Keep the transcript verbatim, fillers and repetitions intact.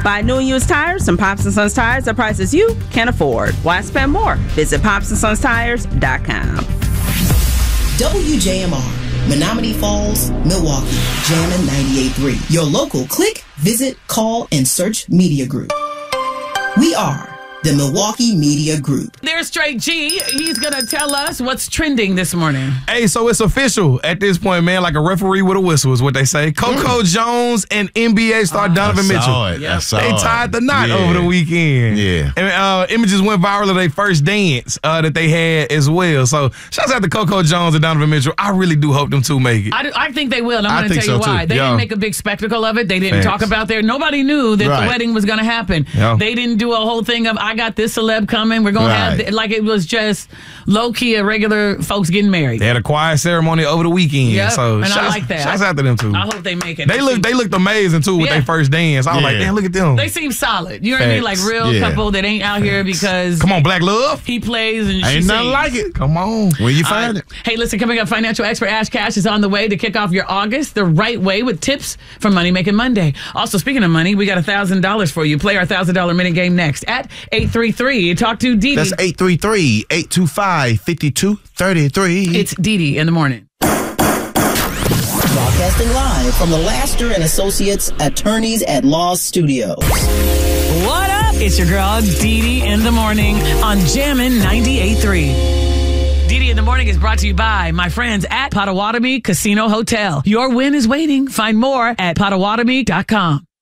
Buy new and used tires from Pops and Sons Tires at prices you can afford. Why spend more? Visit pops and sons tires dot com. W J M R, Menominee Falls, Milwaukee, Jammin' ninety-eight point three. Your local click, visit, call, and search media group. We are the Milwaukee Media Group. There's Straight G. He's going to tell us what's trending this morning. Hey, so it's official at this point, man. Like a referee with a whistle is what they say. Coco mm. Jones and N B A star uh, Donovan I Mitchell. Saw it. Yep. I saw they tied the knot yeah. over the weekend. Yeah. And uh, images went viral of their first dance uh, that they had as well. So shouts out to Coco Jones and Donovan Mitchell. I really do hope them two make it. I, do, I think they will. I'm going to tell so you why. Too. They Yo. didn't make a big spectacle of it. They didn't Thanks. talk about their. Nobody knew that right. the wedding was going to happen. Yo. They didn't do a whole thing of, I got this celeb coming. We're going right. to have, like it was just low key, a regular folks getting married. They had a quiet ceremony over the weekend. Yep, so and shouts, I like that. Shouts out to them two. I hope they make it. They look. They looked amazing too with Yeah. their first dance. I was Yeah. like, damn, look at them. They seem solid. You know what I mean? Like Facts. real Yeah. couple that ain't out here because Come on, Black Love. he plays and she Ain't nothing sings. like it. Come on. When you All find right. it. Hey, listen, coming up, financial expert Ash Cash is on the way to kick off your August the right way with tips from Money Making Monday. Also, speaking of money, we got one thousand dollars for you. Play our one thousand dollars minute game next at eight three three. Talk to Dee Dee. That's eight three three, eight two five, five two three three. It's Dee Dee in the morning. Broadcasting live from the Laster and Associates Attorneys at Law Studios. What up? It's your girl, Dee Dee in the morning on Jammin' ninety-eight point three. Dee Dee in the morning is brought to you by my friends at Potawatomi Casino Hotel. Your win is waiting. Find more at potawatomi dot com.